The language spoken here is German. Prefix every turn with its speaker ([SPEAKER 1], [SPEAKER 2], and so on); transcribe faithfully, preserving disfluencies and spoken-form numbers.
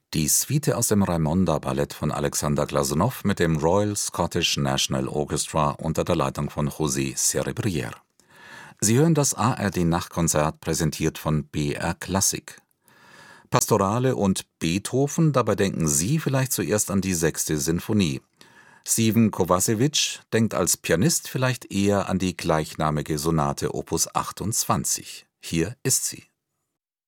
[SPEAKER 1] Die Suite aus dem Raimonda-Ballett von Alexander Glazunov mit dem Royal Scottish National Orchestra unter der Leitung von José Cerebrière. Sie hören das A R D-Nachtkonzert, präsentiert von B R Klassik. Pastorale und Beethoven, dabei denken Sie vielleicht zuerst an die sechste Sinfonie. Steven Kovacevic denkt als Pianist vielleicht eher an die gleichnamige Sonate Opus achtundzwanzig. Hier ist sie.